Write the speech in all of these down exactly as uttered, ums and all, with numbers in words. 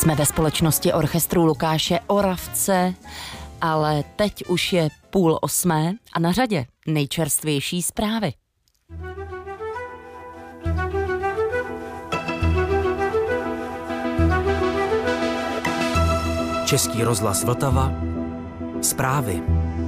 Jsme ve společnosti orchestru Lukáše Oravce, ale teď už je půl osmé a na řadě nejčerstvější zprávy. Český rozhlas Vltava. Zprávy.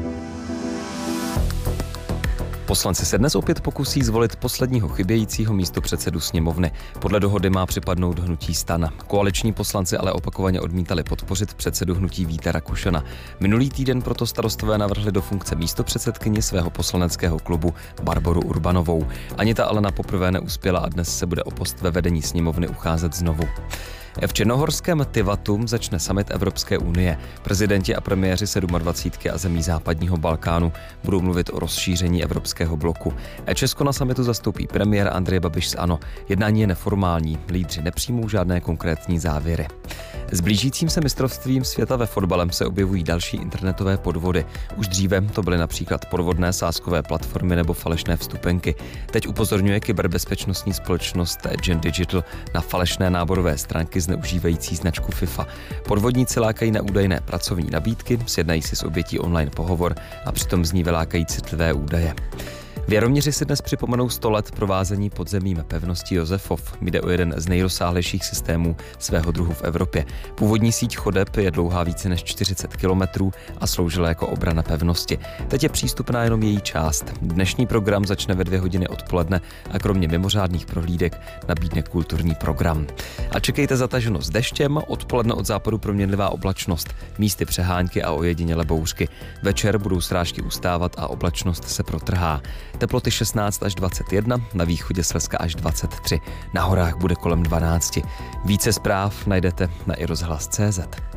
Poslanci se dnes opět pokusí zvolit posledního chybějícího místopředsedu sněmovny. Podle dohody má připadnout hnutí STAN. Koaliční poslanci ale opakovaně odmítali podpořit předsedu hnutí Víta Rakušana. Minulý týden proto starostové navrhli do funkce místopředsedkyni svého poslaneckého klubu Barboru Urbanovou. Ani ta ale na poprvé neuspěla a dnes se bude o post ve vedení sněmovny ucházet znovu. V černohorském Tivatu začne summit Evropské unie. Prezidenti a premiéři dvacítky a zemí západního Balkánu budou mluvit o rozšíření evropského bloku. Česko na summitu zastoupí premiér Andrej Babiš z ANO. Jednání je neformální, lídři nepřijmou žádné konkrétní závěry. S blížícím se mistrovstvím světa ve fotbalem se objevují další internetové podvody. Už dříve to byly například podvodné sázkové platformy nebo falešné vstupenky. Teď upozorňuje kyberbezpečnostní společnost Gen Digital na falešné náborové stránky zneužívající značku FIFA. Podvodníci lákají na údajné pracovní nabídky, sjednají si s obětí online pohovor a přitom z ní vylákají citlivé údaje. V Jaroměři si dnes připomenou sto let provázení podzemím pevnosti Josefov. Jde o jeden z nejrozsáhlejších systémů svého druhu v Evropě. Původní síť chodeb je dlouhá více než čtyřicet kilometrů a sloužila jako obrana pevnosti. Teď je přístupná jenom její část. Dnešní program začne ve dvě hodiny odpoledne a kromě mimořádných prohlídek nabídne kulturní program. A čekejte zataženost deštěm, odpoledne od západu proměnlivá oblačnost, místy přehánky a ojedinělé bouřky. Večer budou srážky ustávat a oblačnost se protrhá. Teploty šestnáct až dvacet jedna, na východě Slezska až dvacet tři, na horách bude kolem dvanáct. Více zpráv najdete na i rozhlas tečka cé zet.